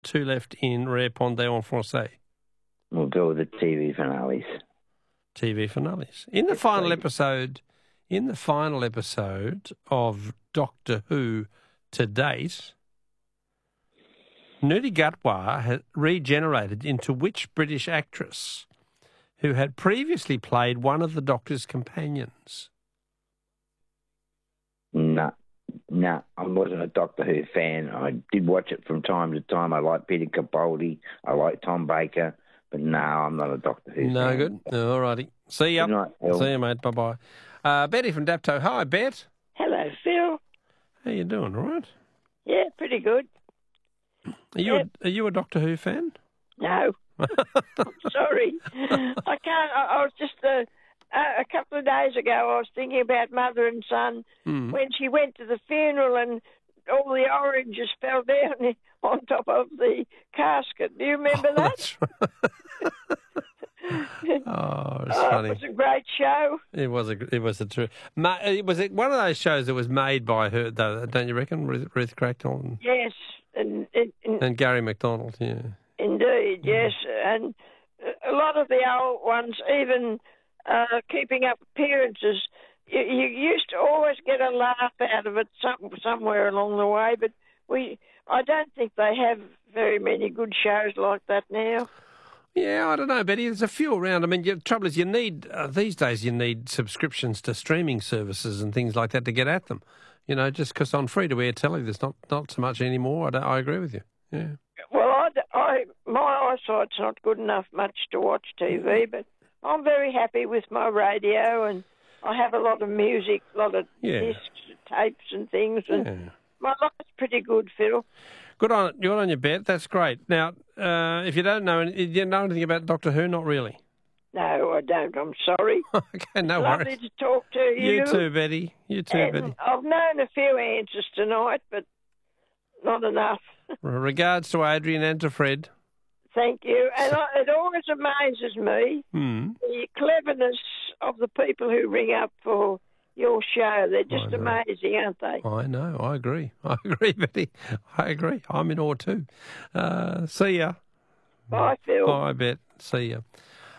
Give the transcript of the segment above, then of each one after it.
two left in Répondez en Français. We'll go with the TV finales. TV finales. In the final episode of Doctor Who to date, Ncuti Gatwa has regenerated into which British actress who had previously played one of the Doctor's companions? No, I wasn't a Doctor Who fan. I did watch it from time to time. I like Peter Capaldi. I like Tom Baker. But no, I'm not a Doctor Who fan. No good. All righty. See ya. Good night, Phil. See you, mate. Bye-bye. Betty from Dapto. Hi, Bet. Hello, Phil. How you doing, all right? Yeah, pretty good. Are you a Doctor Who fan? No. Sorry. I can't. I was just a couple of days ago, I was thinking about Mother and Son when she went to the funeral and all the oranges fell down on top of the casket. Do you remember that? That's right. It's funny. It was a great show. It was a true. Was it one of those shows that was made by her, though? Don't you reckon, Ruth Cracknell? Yes, and Gary MacDonald. Yeah. Indeed, yes, and a lot of the old ones, even keeping up appearances. You used to always get a laugh out of it somewhere along the way, but I don't think they have very many good shows like that now. Yeah, I don't know, Betty. There's a few around. I mean, the trouble is these days you need subscriptions to streaming services and things like that to get at them. You know, just because on free-to-air telly there's not so much anymore. I agree with you. Yeah. Well, my eyesight's not good enough much to watch TV, but I'm very happy with my radio, and I have a lot of music, a lot of discs, tapes and things, and my life's pretty good, Phil. Good on your Bet. That's great. Now, if you don't know, anything about Doctor Who? Not really. No, I don't. I'm sorry. Okay, no worries. Lovely to talk to you. You too, Betty. You too, Betty. I've known a few answers tonight, but not enough. Regards to Adrian and to Fred. Thank you. And it always amazes me, the cleverness of the people who ring up for your show. They're just amazing, aren't they? I know. I agree. Betty. I agree. I'm in awe too. See ya. Bye, Phil. Bye, Bet. See ya.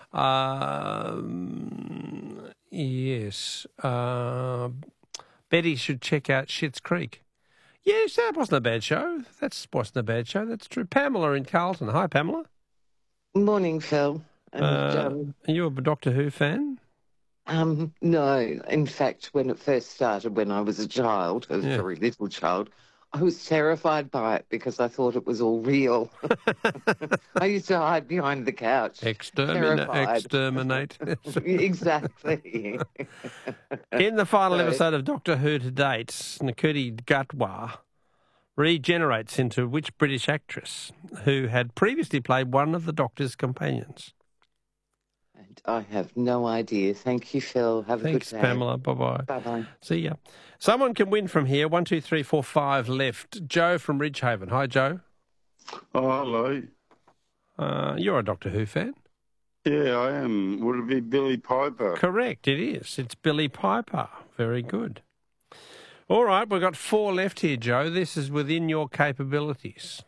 Yes. Betty should check out Schitt's Creek. Yes, that wasn't a bad show. That's true. Pamela in Carlton. Hi, Pamela. Morning, Phil. Are you a Doctor Who fan? No. In fact, when it first started, when I was a child, a very little child, I was terrified by it because I thought it was all real. I used to hide behind the couch. Exterminate. Exactly. In the final episode of Doctor Who to date, Ncuti Gatwa regenerates into which British actress who had previously played one of the Doctor's companions? And I have no idea. Thank you, Phil. Have a good day. Thanks, Pamela. Bye-bye. Bye-bye. See ya. Someone can win from here. 1, 2, 3, 4, 5 left. Joe from Ridgehaven. Hi, Joe. Oh, hello. You're a Doctor Who fan? Yeah, I am. Would it be Billy Piper? Correct, it is. It's Billy Piper. Very good. All right, we've got 4 left here, Joe. This is within your capabilities.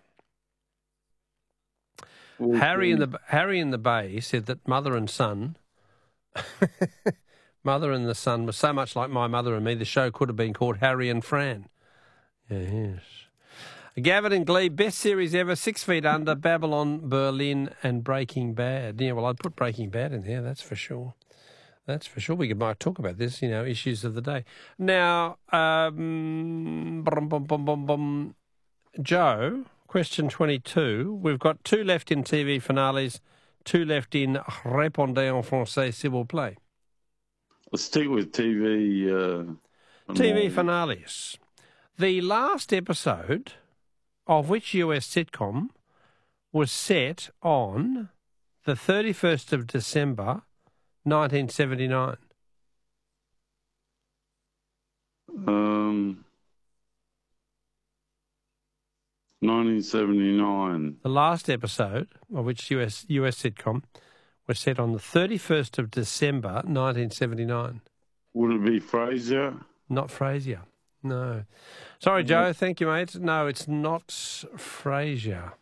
Okay. Harry in the Bay said that Mother and Son... Mother and the Son was so much like My Mother and Me, the show could have been called Harry and Fran. Yes. Gavin and Glee, best series ever, 6 Feet Under, Babylon, Berlin and Breaking Bad. Yeah, well, I'd put Breaking Bad in there, that's for sure. That's for sure. We might talk about this, issues of the day. Now, Joe, question 22. We've got 2 left in TV finales, 2 left in Répondez en Français, s'il vous plaît. Let's stick with TV. TV finales. The last episode of which US sitcom was set on the 31st of December, 1979? 1979. The last episode of which US sitcom was set on the 31st of December, 1979. Would it be Frasier? Not Frasier, no. Sorry, Joe. Thank you, mate. No, it's not Frasier.